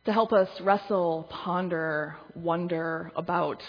to help us wrestle, ponder, wonder about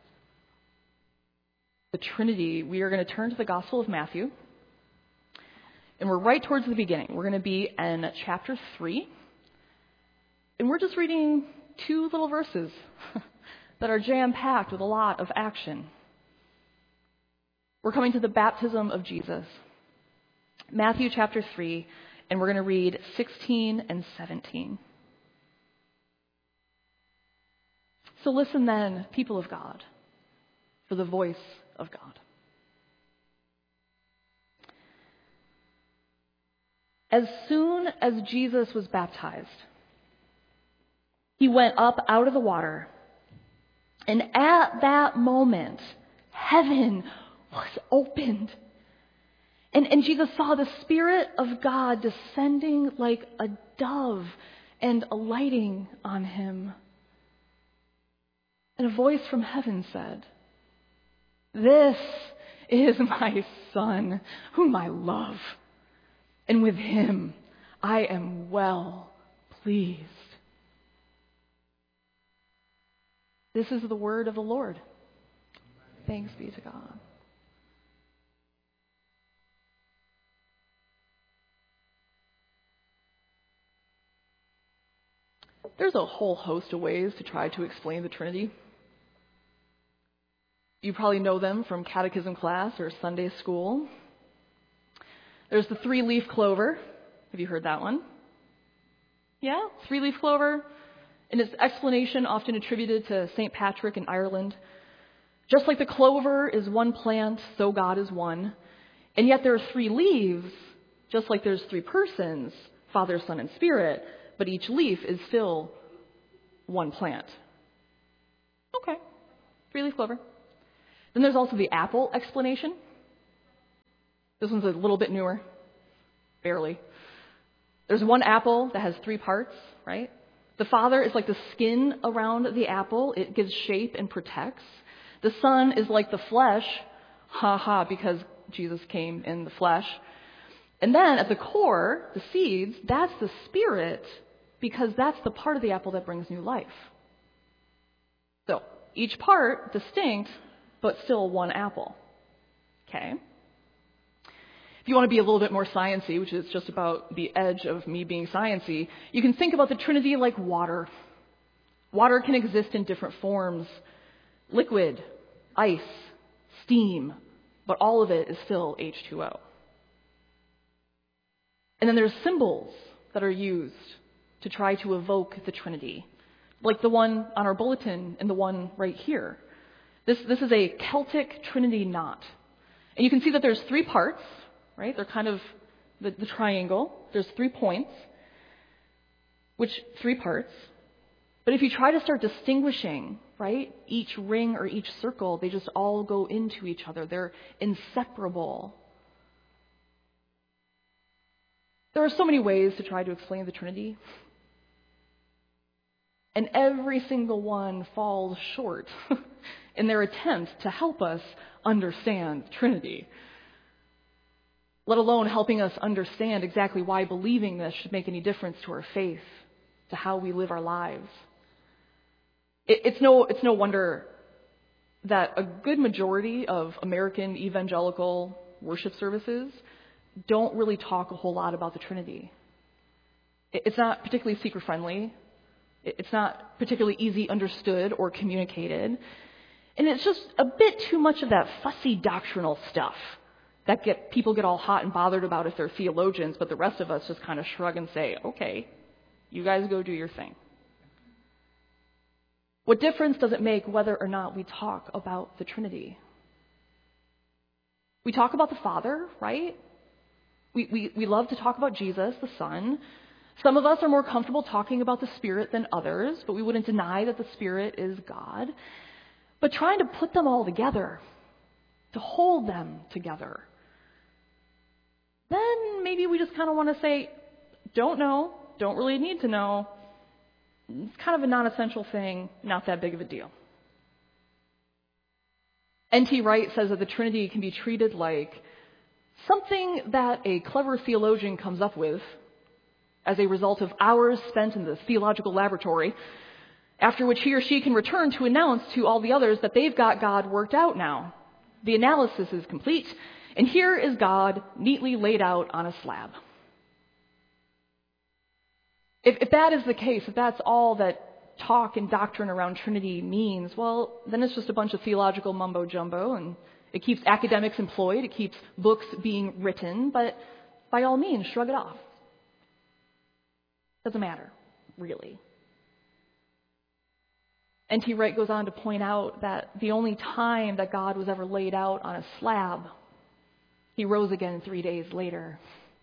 the Trinity, we are going to turn to the Gospel of Matthew. And we're right towards the beginning. We're going to be in chapter 3. And we're just reading 2 little verses that are jam-packed with a lot of action. We're coming to the baptism of Jesus. Matthew chapter 3, and we're going to read 16 and 17. So listen then, people of God, for the voice of God. As soon as Jesus was baptized, he went up out of the water, and at that moment, heaven was opened. And Jesus saw the Spirit of God descending like a dove and alighting on him. And a voice from heaven said, "This is my Son, whom I love, and with him I am well pleased." This is the word of the Lord. Thanks be to God. There's a whole host of ways to try to explain the Trinity. You probably know them from catechism class or Sunday school. There's the 3-leaf clover. Have you heard that one? Yeah, 3-leaf clover. In its explanation, often attributed to St. Patrick in Ireland. Just like the clover is one plant, so God is one. And yet there are 3 leaves, just like there's 3 persons, Father, Son, and Spirit, but each leaf is still one plant. Okay, 3-leaf clover. Then there's also the apple explanation. This one's a little bit newer, barely. There's one apple that has 3 parts, right? The Father is like the skin around the apple. It gives shape and protects. The Son is like the flesh, because Jesus came in the flesh. And then at the core, the seeds, that's the Spirit, because that's the part of the apple that brings new life. So each part distinct, but still one apple. Okay? If you want to be a little bit more sciencey, which is just about the edge of me being sciencey, you can think about the Trinity like water. Water can exist in different forms: liquid, ice, steam, but all of it is still H2O. And then there's symbols that are used to try to evoke the Trinity, like the one on our bulletin and the one right here. This is a Celtic Trinity knot. And you can see that there's 3 parts, right? They're kind of the triangle. There's 3 points, which 3 parts. But if you try to start distinguishing, right, each ring or each circle, they just all go into each other. They're inseparable. There are so many ways to try to explain the Trinity. And every single one falls short in their attempt to help us understand the Trinity, let alone helping us understand exactly why believing this should make any difference to our faith, to how we live our lives. It's no wonder that a good majority of American evangelical worship services don't really talk a whole lot about the Trinity. It's not particularly seeker-friendly. It's not particularly easy understood or communicated. And it's just a bit too much of that fussy doctrinal stuff that people get all hot and bothered about if they're theologians, but the rest of us just kind of shrug and say, okay, you guys go do your thing. What difference does it make whether or not we talk about the Trinity? We talk about the Father, right? We love to talk about Jesus, the Son. Some of us are more comfortable talking about the Spirit than others, but we wouldn't deny that the Spirit is God. But trying to put them all together, to hold them together, then maybe we just kind of want to say, don't know, don't really need to know. It's kind of a non-essential thing, not that big of a deal. N.T. Wright says that the Trinity can be treated like something that a clever theologian comes up with, as a result of hours spent in the theological laboratory, after which he or she can return to announce to all the others that they've got God worked out now. The analysis is complete, and here is God neatly laid out on a slab. If that is the case, if that's all that talk and doctrine around Trinity means, well, then it's just a bunch of theological mumbo-jumbo, and it keeps academics employed, it keeps books being written, but by all means, shrug it off. Doesn't matter, really. N.T. Wright goes on to point out that the only time that God was ever laid out on a slab, he rose again 3 days later.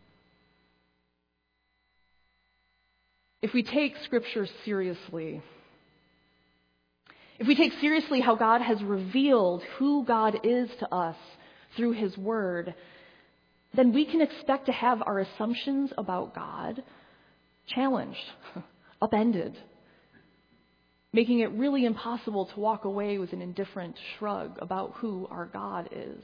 If we take Scripture seriously, if we take seriously how God has revealed who God is to us through His Word, then we can expect to have our assumptions about God challenged, upended, making it really impossible to walk away with an indifferent shrug about who our God is.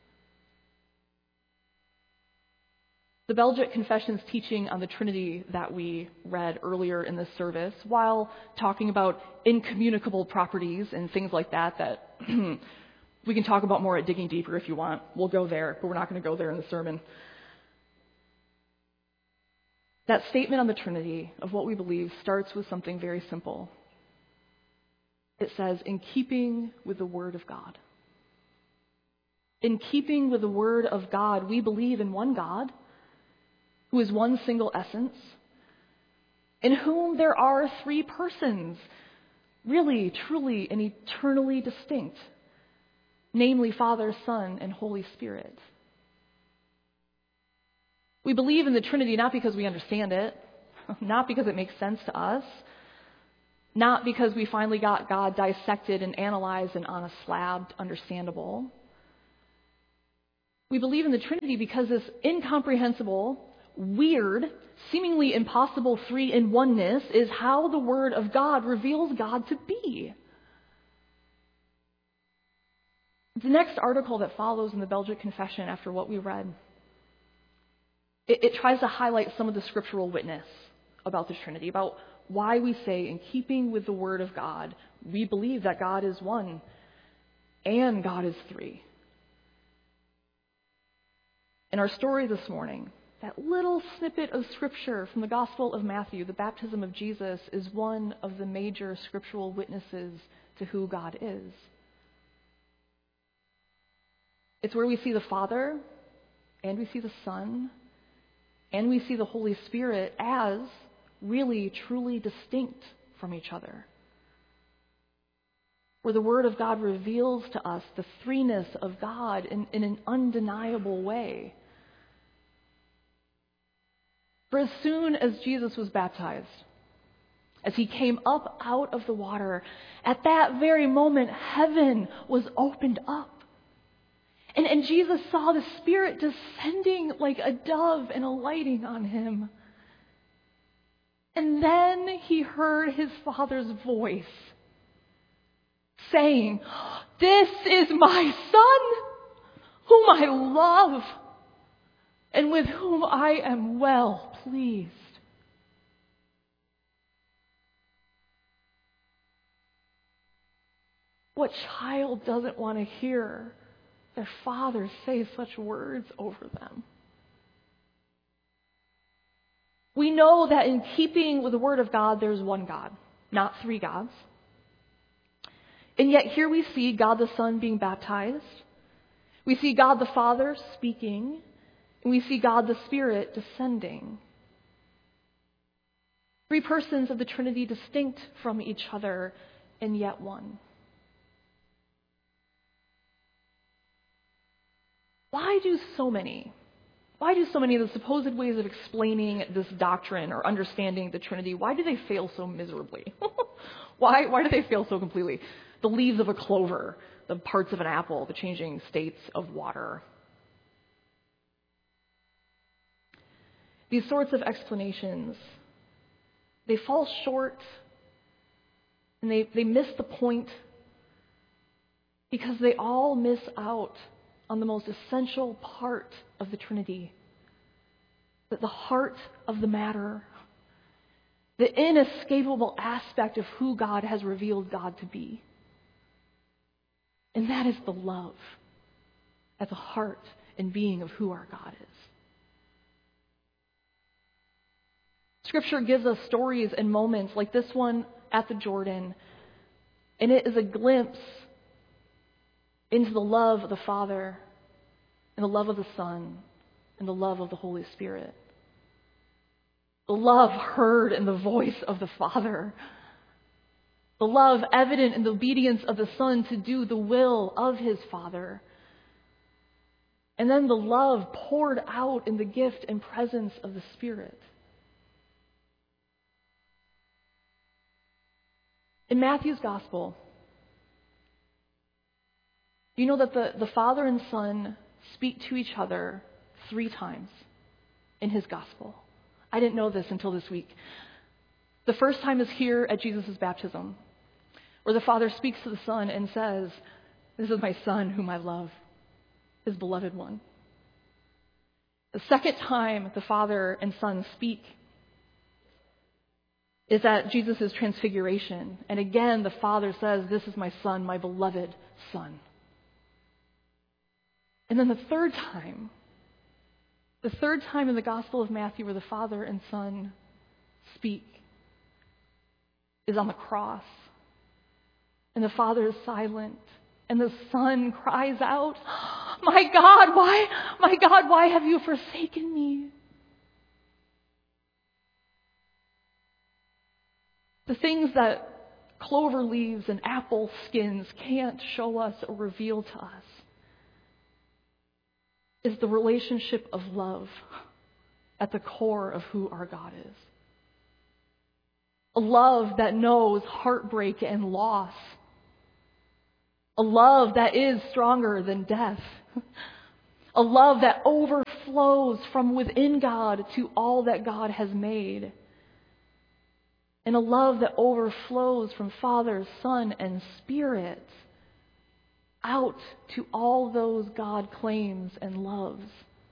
The Belgic Confession's teaching on the Trinity that we read earlier in this service, while talking about incommunicable properties and things like that we can talk about more at Digging Deeper if you want. We'll go there, but we're not going to go there in the sermon. That statement on the Trinity of what we believe starts with something very simple. It says, in keeping with the Word of God. In keeping with the Word of God, we believe in one God, who is one single essence, in whom there are three persons, really, truly, and eternally distinct, namely Father, Son, and Holy Spirit. We believe in the Trinity not because we understand it, not because it makes sense to us, not because we finally got God dissected and analyzed and on a slab understandable. We believe in the Trinity because this incomprehensible, weird, seemingly impossible three-in-oneness is how the Word of God reveals God to be. The next article that follows in the Belgic Confession after what we read, it tries to highlight some of the scriptural witness about the Trinity, about why we say, in keeping with the Word of God, we believe that God is one and God is three. In our story this morning, that little snippet of Scripture from the Gospel of Matthew, the baptism of Jesus, is one of the major scriptural witnesses to who God is. It's where we see the Father, and we see the Son, and we see the Holy Spirit as really, truly distinct from each other. Where the Word of God reveals to us the threeness of God in an undeniable way. For as soon as Jesus was baptized, as he came up out of the water, at that very moment, heaven was opened up. And Jesus saw the Spirit descending like a dove and alighting on him. And then he heard his Father's voice saying, "This is my Son, whom I love, and with whom I am well pleased." What child doesn't want to hear their father say such words over them? We know that in keeping with the Word of God, there's one God, not three gods. And yet here we see God the Son being baptized. We see God the Father speaking. And we see God the Spirit descending. Three persons of the Trinity distinct from each other, and yet one. Why do so many of the supposed ways of explaining this doctrine or understanding the Trinity, why do they fail so miserably? Why do they fail so completely? The leaves of a clover, the parts of an apple, the changing states of water. These sorts of explanations, they fall short and they miss the point because they all miss out on the most essential part of the Trinity, that the heart of the matter, the inescapable aspect of who God has revealed God to be. And that is the love at the heart and being of who our God is. Scripture gives us stories and moments like this one at the Jordan, and it is a glimpse into the love of the Father and the love of the Son and the love of the Holy Spirit. The love heard in the voice of the Father. The love evident in the obedience of the Son to do the will of his Father. And then the love poured out in the gift and presence of the Spirit. In Matthew's Gospel, you know that the Father and Son speak to each other 3 times in his Gospel. I didn't know this until this week. The first time is here at Jesus' baptism, where the Father speaks to the Son and says, "This is my Son whom I love, his beloved one." The second time the Father and Son speak is at Jesus' transfiguration. And again, the Father says, "This is my Son, my beloved Son." And then the third time in the Gospel of Matthew where the Father and Son speak is on the cross. And the Father is silent. And the Son cries out, my God, why have you forsaken me?" The things that clover leaves and apple skins can't show us or reveal to us is the relationship of love at the core of who our God is. A love that knows heartbreak and loss. A love that is stronger than death. A love that overflows from within God to all that God has made. And a love that overflows from Father, Son, and Spirit out to all those God claims and loves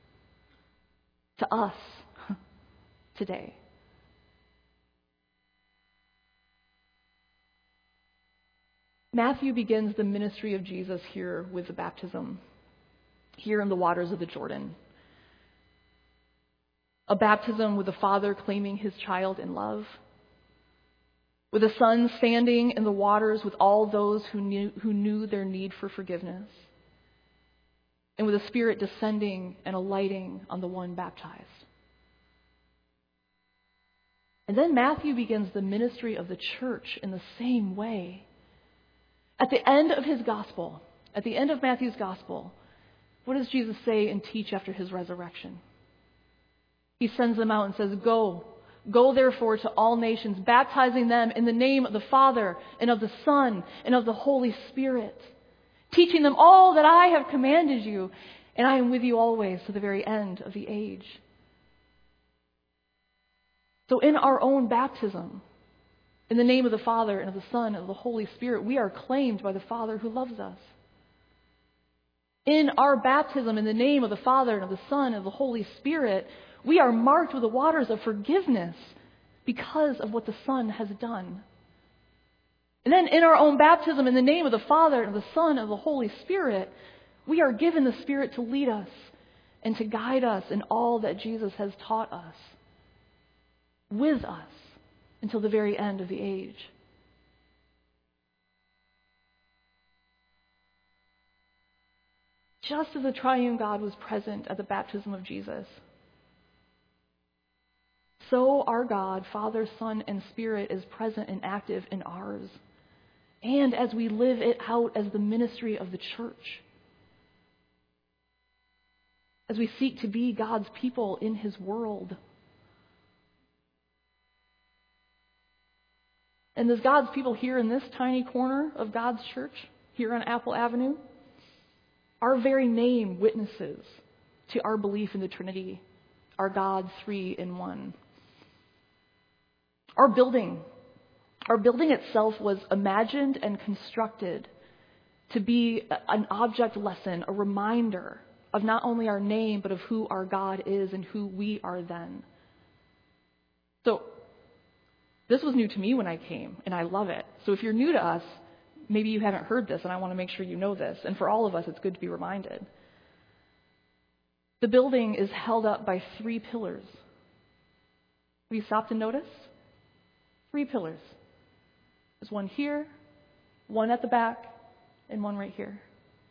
to us today. Matthew begins the ministry of Jesus here with the baptism, here in the waters of the Jordan. A baptism with the Father claiming his child in love, with the Son standing in the waters with all those who knew their need for forgiveness, and with the Spirit descending and alighting on the one baptized. And then Matthew begins the ministry of the church in the same way. At the end of his gospel, at the end of Matthew's gospel, what does Jesus say and teach after his resurrection? He sends them out and says, Go therefore to all nations, baptizing them in the name of the Father and of the Son and of the Holy Spirit, teaching them all that I have commanded you, and I am with you always to the very end of the age. So in our own baptism, in the name of the Father and of the Son and of the Holy Spirit, we are claimed by the Father who loves us. In our baptism, in the name of the Father and of the Son and of the Holy Spirit, we are marked with the waters of forgiveness because of what the Son has done. And then in our own baptism, in the name of the Father and of the Son and of the Holy Spirit, we are given the Spirit to lead us and to guide us in all that Jesus has taught us, with us, until the very end of the age. Just as the triune God was present at the baptism of Jesus, so our God, Father, Son, and Spirit is present and active in ours, and as we live it out as the ministry of the church, as we seek to be God's people in his world. And as God's people here in this tiny corner of God's church, here on Apple Avenue, our very name witnesses to our belief in the Trinity, our God 3 in 1. Our building itself was imagined and constructed to be an object lesson, a reminder of not only our name, but of who our God is and who we are then. So, This was new to me when I came, and I love it. So if you're new to us, maybe you haven't heard this, and I want to make sure you know this. And for all of us, it's good to be reminded. The building is held up by 3 pillars. Have you stopped and noticed? 3 pillars. There's one here, one at the back, and one right here.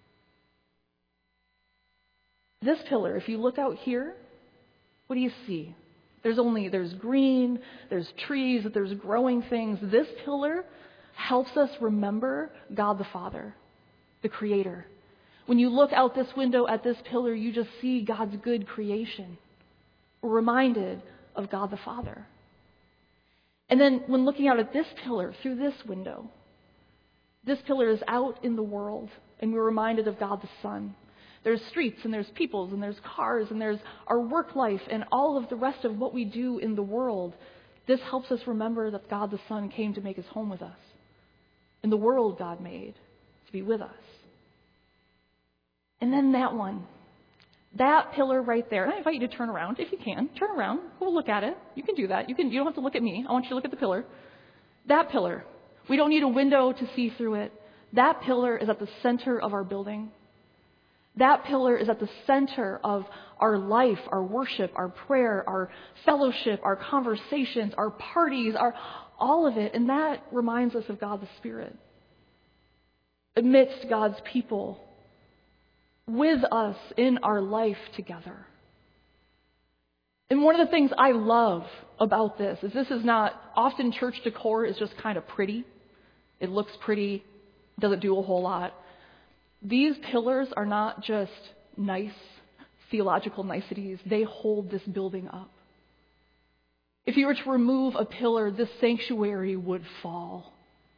This pillar, if you look out here, what do you see? There's green, there's trees, there's growing things. This pillar helps us remember God the Father, the Creator. When you look out this window at this pillar, you just see God's good creation. We're reminded of God the Father. And then when looking out at this pillar through this window, this pillar is out in the world, and we're reminded of God the Son. There's streets, and there's peoples, and there's cars, and there's our work life, and all of the rest of what we do in the world. This helps us remember that God the Son came to make his home with us. In the world God made to be with us. And then that pillar right there. And I invite you to turn around if you can. Turn around. Go look at it. You can do that. You don't have to look at me. I want you to look at the pillar. That pillar. We don't need a window to see through it. That pillar is at the center of our building. That pillar is at the center of our life, our worship, our prayer, our fellowship, our conversations, our parties, all of it. And that reminds us of God the Spirit. Amidst God's people, with us in our life together. And one of the things I love about this is not, often church decor is just kind of pretty. It looks pretty, doesn't do a whole lot. These pillars are not just nice theological niceties. They hold this building up. If you were to remove a pillar, this sanctuary would fall.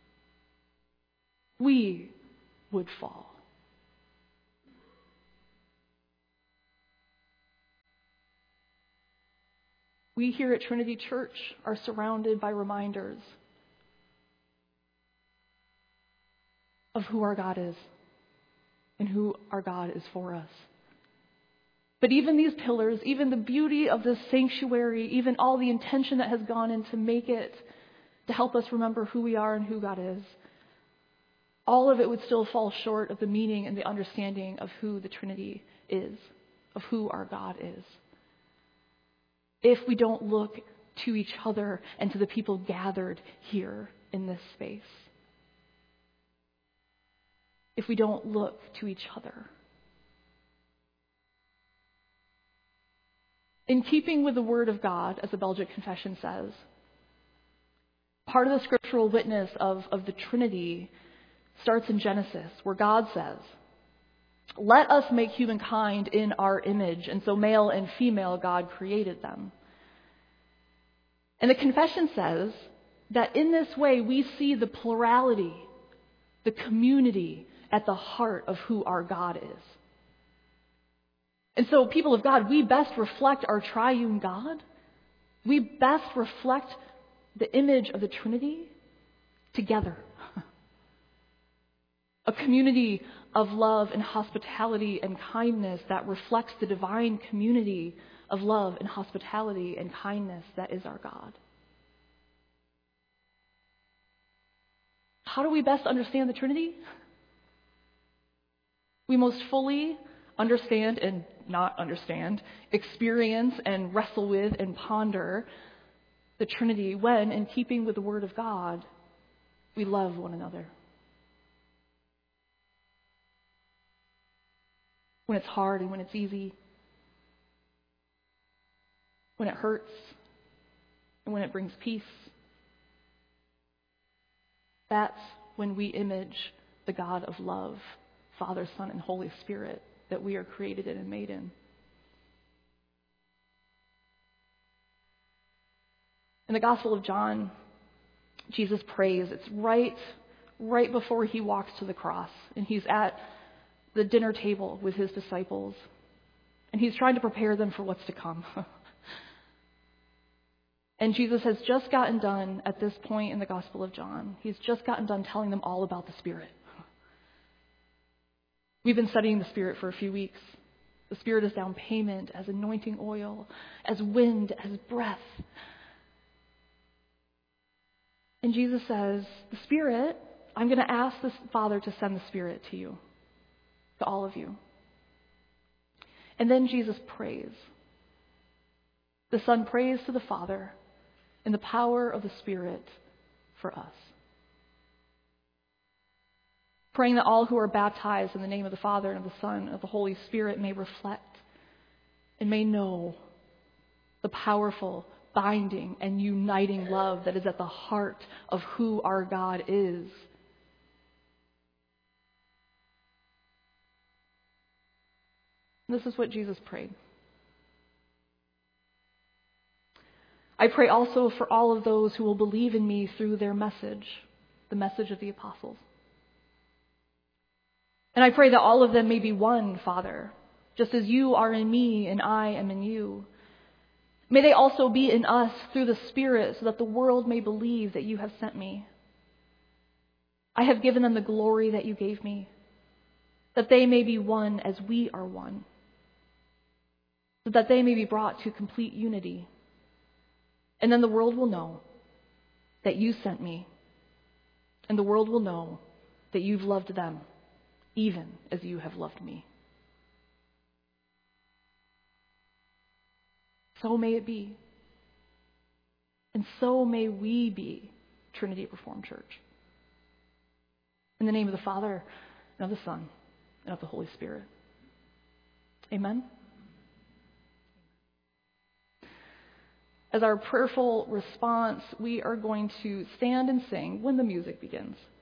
We would fall. We here at Trinity Church are surrounded by reminders of who our God is and who our God is for us. But even these pillars, even the beauty of this sanctuary, even all the intention that has gone in to make it, to help us remember who we are and who God is, all of it would still fall short of the meaning and the understanding of who the Trinity is, of who our God is. If we don't look to each other and to the people gathered here in this space. If we don't look to each other. In keeping with the Word of God, as the Belgic Confession says, part of the scriptural witness of the Trinity starts in Genesis, where God says, "Let us make humankind in our image." And so male and female, God created them. And the confession says that in this way we see the plurality, the community at the heart of who our God is. And so, people of God, we best reflect our triune God. We best reflect the image of the Trinity together. A community of love and hospitality and kindness that reflects the divine community of love and hospitality and kindness that is our God. How do we best understand the Trinity? We most fully understand and not understand, experience and wrestle with and ponder the Trinity when, in keeping with the Word of God, we love one another. When it's hard and when it's easy. When it hurts and when it brings peace. That's when we image the God of love, Father, Son, and Holy Spirit that we are created in and made in. In the Gospel of John, Jesus prays. It's right before he walks to the cross, and he's at the dinner table with his disciples, and he's trying to prepare them for what's to come. And Jesus has just gotten done, at this point in the Gospel of John, he's just gotten done telling them all about the Spirit. We've been studying the Spirit for a few weeks. The Spirit is down payment, as anointing oil, as wind, as breath. And Jesus says, the Spirit, I'm going to ask the Father to send the Spirit to you, to all of you. And then Jesus prays. The Son prays to the Father in the power of the Spirit for us. Praying that all who are baptized in the name of the Father and of the Son and of the Holy Spirit may reflect and may know the powerful, binding, and uniting love that is at the heart of who our God is. This is what Jesus prayed. I pray also for all of those who will believe in me through their message, the message of the apostles. And I pray that all of them may be one, Father, just as you are in me and I am in you. May they also be in us through the Spirit, so that the world may believe that you have sent me. I have given them the glory that you gave me, that they may be one as we are one, so that they may be brought to complete unity. And then the world will know that you sent me, and the world will know that you've loved them, even as you have loved me. So may it be. And so may we be Trinity Reformed Church. In the name of the Father, and of the Son, and of the Holy Spirit. Amen. As our prayerful response, we are going to stand and sing when the music begins.